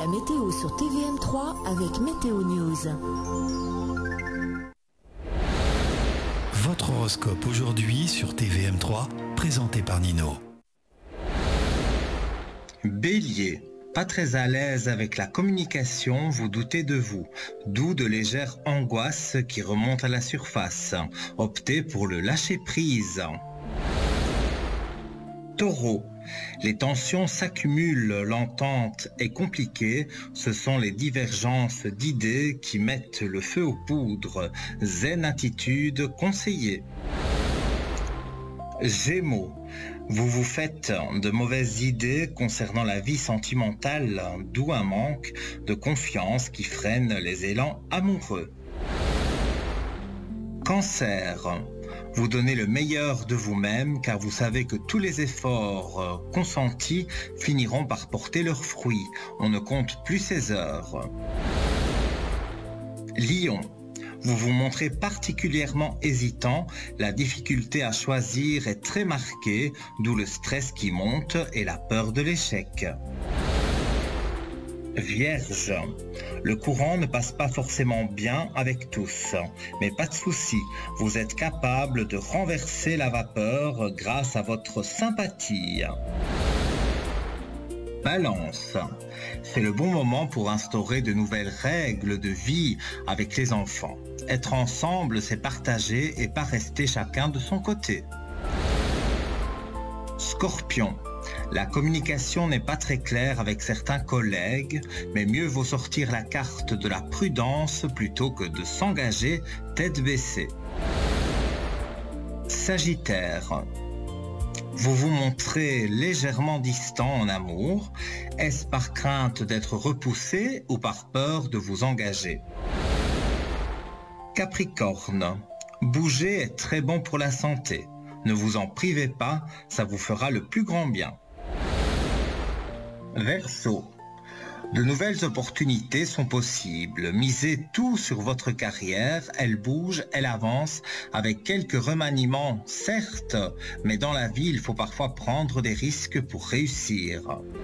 la météo sur TVM3 avec Météo News. Votre horoscope aujourd'hui sur TVM3, présenté par Nino. Bélier, pas très à l'aise avec la communication, vous doutez de vous, d'où de légères angoisses qui remontent à la surface. Optez pour le lâcher-prise. Taureau, les tensions s'accumulent, l'entente est compliquée, ce sont les divergences d'idées qui mettent le feu aux poudres. Zen attitude conseillée. Gémeaux, vous vous faites de mauvaises idées concernant la vie sentimentale, d'où un manque de confiance qui freine les élans amoureux. Cancer, vous donnez le meilleur de vous-même car vous savez que tous les efforts consentis finiront par porter leurs fruits. On ne compte plus ses heures. Lion, vous vous montrez particulièrement hésitant, la difficulté à choisir est très marquée, d'où le stress qui monte et la peur de l'échec. Vierge, le courant ne passe pas forcément bien avec tous, mais pas de souci, vous êtes capable de renverser la vapeur grâce à votre sympathie. Balance, c'est le bon moment pour instaurer de nouvelles règles de vie avec les enfants. Être ensemble, c'est partager et pas rester chacun de son côté. Scorpion, la communication n'est pas très claire avec certains collègues, mais mieux vaut sortir la carte de la prudence plutôt que de s'engager tête baissée. Sagittaire, vous vous montrez légèrement distant en amour. Est-ce par crainte d'être repoussé ou par peur de vous engager? Capricorne, bouger est très bon pour la santé. Ne vous en privez pas, ça vous fera le plus grand bien. Verseau, de nouvelles opportunités sont possibles. Misez tout sur votre carrière, elle bouge, elle avance, avec quelques remaniements, certes, mais dans la vie, il faut parfois prendre des risques pour réussir.